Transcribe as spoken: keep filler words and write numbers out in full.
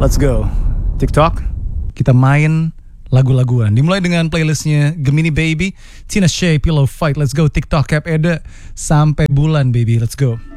Let's go. TikTok, kita main lagu-laguan. Dimulai dengan playlistnya Gemini Baby, Tina Shay, Pillow Fight. Let's go. TikTok, Cap Eda, sampai bulan baby. Let's go.